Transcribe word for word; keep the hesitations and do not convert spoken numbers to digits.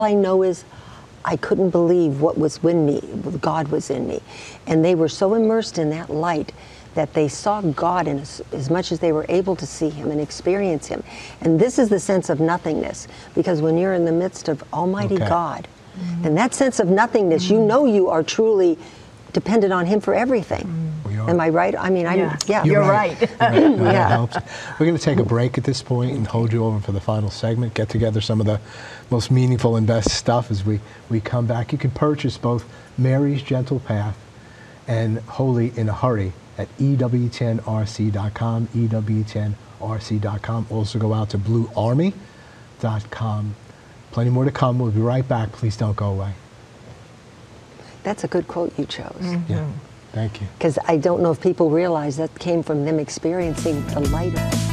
I know is I couldn't believe what was in me, God was in me. And they were so immersed in that light that they saw God in as, as much as they were able to see him and experience him. And this is the sense of nothingness, because when you're in the midst of Almighty Okay. God, mm-hmm. and that sense of nothingness, mm-hmm. you know you are truly dependent on him for everything. We are. Am I right? I mean, I Yeah. yeah. You're right. You're right. No, that Yeah. helps. We're going to take a break at this point and hold you over for the final segment, get together some of the most meaningful and best stuff as we, we come back. You can purchase both Mary's Gentle Path and Holy in a Hurry at E W ten R C dot com, E W ten R C dot com. Also go out to Blue Army dot com. Plenty more to come. We'll be right back. Please don't go away. That's a good quote you chose. Mm-hmm. Yeah. Thank you. Because I don't know if people realize that came from them experiencing the light of